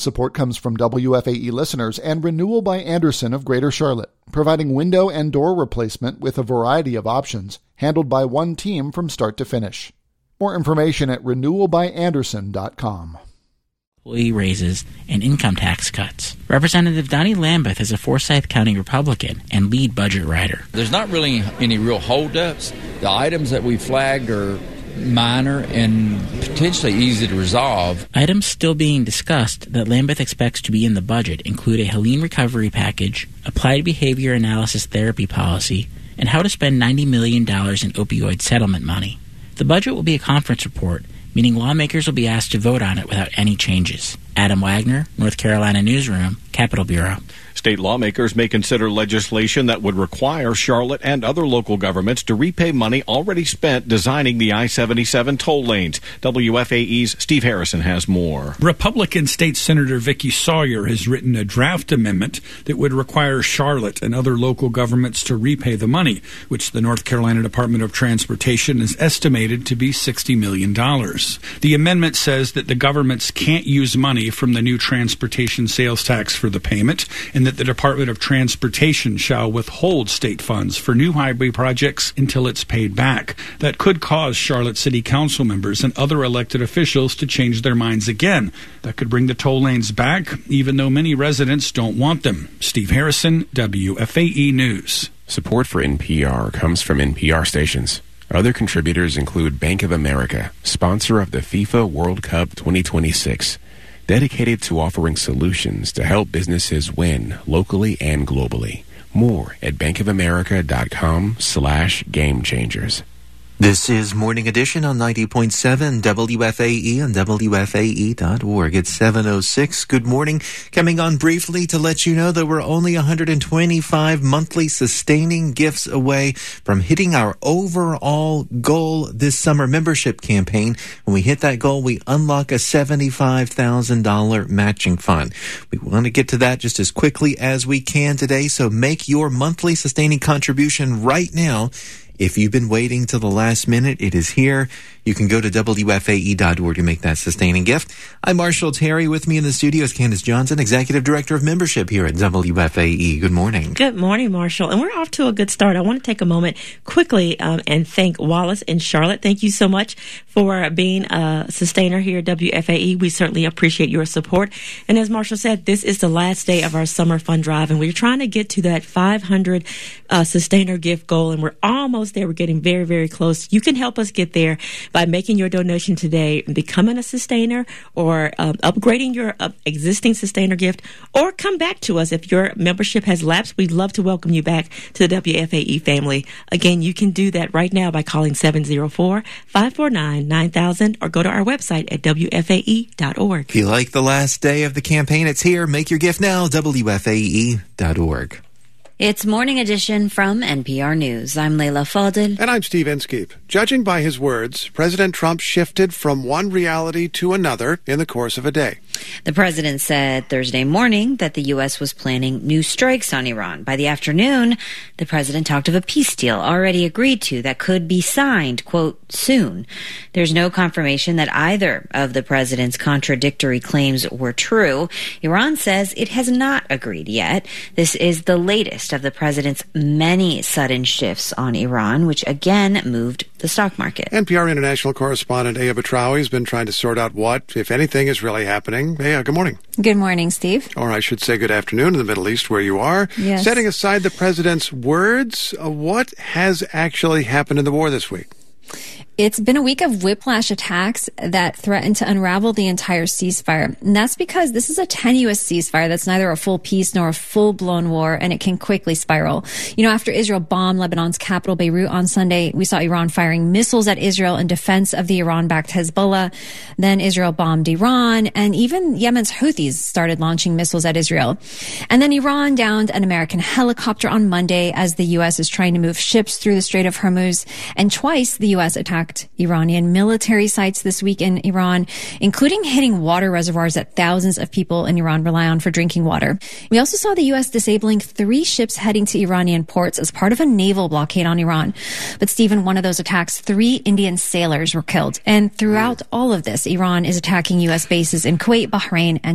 Support comes from WFAE listeners and Renewal by Andersen of Greater Charlotte, providing window and door replacement with a variety of options, handled by one team from start to finish. More information at renewalbyandersen.com. Employee raises and income tax cuts. Representative Donnie Lambeth is a Forsyth County Republican and lead budget writer. There's not really any real holdups. The items that we flagged are minor and potentially easy to resolve. Items still being discussed that Lambeth expects to be in the budget include a Helene recovery package, applied behavior analysis therapy policy, and how to spend $90 million in opioid settlement money. The budget will be a conference report, meaning lawmakers will be asked to vote on it without any changes. Adam Wagner, North Carolina Newsroom, Capitol Bureau. State lawmakers may consider legislation that would require Charlotte and other local governments to repay money already spent designing the I-77 toll lanes. WFAE's Steve Harrison has more. Republican State Senator Vicky Sawyer has written a draft amendment that would require Charlotte and other local governments to repay the money, which the North Carolina Department of Transportation is estimated to be $60 million. The amendment says that the governments can't use money from the new transportation sales tax for the payment, and that the Department of Transportation shall withhold state funds for new highway projects until it's paid back. That could cause Charlotte City Council members and other elected officials to change their minds again. That could bring the toll lanes back, even though many residents don't want them. Steve Harrison, WFAE News. Support for NPR comes from NPR stations. Other contributors include Bank of America, sponsor of the FIFA World Cup 2026. Dedicated to offering solutions to help businesses win locally and globally. More at bankofamerica.com/gamechangers. This is Morning Edition on 90.7 WFAE and WFAE.org. It's 7:06. Good morning. Coming on briefly to let you know that we're only 125 monthly sustaining gifts away from hitting our overall goal this summer membership campaign. When we hit that goal, we unlock a $75,000 matching fund. We want to get to that just as quickly as we can today, so make your monthly sustaining contribution right now. If you've been waiting till the last minute, it is here. You can go to WFAE.org to make that sustaining gift. I'm Marshall Terry. With me in the studio is Candace Johnson, Executive Director of Membership here at WFAE. Good morning. Good morning, Marshall. And we're off to a good start. I want to take a moment quickly and thank Wallace in Charlotte. Thank you so much for being a sustainer here at WFAE. We certainly appreciate your support. And as Marshall said, this is the last day of our summer fund drive, and we're trying to get to that 500 sustainer gift goal, and we're almost there. We're getting very, very close. You can help us get there by making your donation today, becoming a sustainer, or upgrading your existing sustainer gift, or come back to us. If your membership has lapsed, we'd love to welcome you back to the WFAE family. Again, you can do that right now by calling 704-549-9000 or go to our website at WFAE.org. If you like the last day of the campaign, it's here. Make your gift now, WFAE.org. It's Morning Edition from NPR News. I'm Leila Fadel. And I'm Steve Inskeep. Judging by his words, President Trump shifted from one reality to another in the course of a day. The president said Thursday morning that the U.S. was planning new strikes on Iran. By the afternoon, the president talked of a peace deal already agreed to that could be signed, quote, soon. There's no confirmation that either of the president's contradictory claims were true. Iran says it has not agreed yet. This is the latest of the president's many sudden shifts on Iran, which again moved the stock market. NPR international correspondent Aya Batrawi has been trying to sort out what, if anything, is really happening. Aya, good morning. Good morning, Steve. Or I should say good afternoon in the Middle East where you are. Yes. Setting aside the president's words, what has actually happened in the war this week? It's been a week of whiplash attacks that threaten to unravel the entire ceasefire. And that's because this is a tenuous ceasefire that's neither a full peace nor a full-blown war, and it can quickly spiral. You know, after Israel bombed Lebanon's capital, Beirut, on Sunday, we saw Iran firing missiles at Israel in defense of the Iran-backed Hezbollah. Then Israel bombed Iran, and even Yemen's Houthis started launching missiles at Israel. And then Iran downed an American helicopter on Monday as the U.S. is trying to move ships through the Strait of Hormuz. And twice the U.S. attacked Iranian military sites this week in Iran, including hitting water reservoirs that thousands of people in Iran rely on for drinking water. We also saw the U.S. disabling 3 ships heading to Iranian ports as part of a naval blockade on Iran. But, Stephen, one of those attacks, 3 Indian sailors were killed. And throughout all of this, Iran is attacking U.S. bases in Kuwait, Bahrain, and